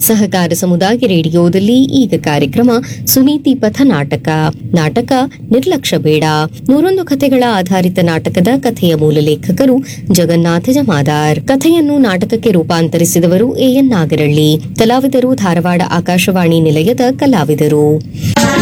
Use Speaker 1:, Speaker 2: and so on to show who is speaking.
Speaker 1: ಸಹಕಾರ ಸಮುದಾಯ ರೇಡಿಯೋದಲ್ಲಿ ಈಗ ಕಾರ್ಯಕ್ರಮ ಸುನೀತಿ ಪಥ ನಾಟಕ. ನಾಟಕ ನಿರ್ಲಕ್ಷ್ಯ ಬೇಡ. 101 ಕಥೆಗಳ ಆಧಾರಿತ ನಾಟಕದ ಕಥೆಯ ಮೂಲ ಲೇಖಕರು ಜಗನ್ನಾಥ ಜಮಾದಾರ್. ಕಥೆಯನ್ನು ನಾಟಕಕ್ಕೆ ರೂಪಾಂತರಿಸಿದವರು ಎಎನ್ ನಾಗರಳ್ಳಿ. ಕಲಾವಿದರು ಧಾರವಾಡ ಆಕಾಶವಾಣಿ ನಿಲಯದ ಕಲಾವಿದರು.